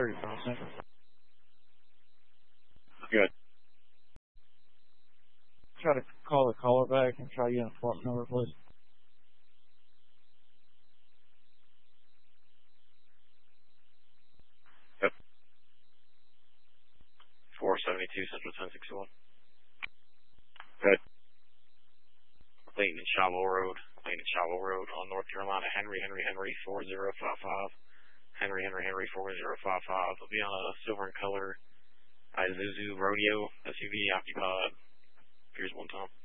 35 Central. Good. Try to call the caller back and try using a apartment number, please. Yep. 472 Central 1061. Good. Layton and Shallow Road. Layton and Shallow Road on North Carolina. Henry 4055. Henry 4055. Will be on a silver and color Isuzu Rodeo SUV occupied. Here's one time.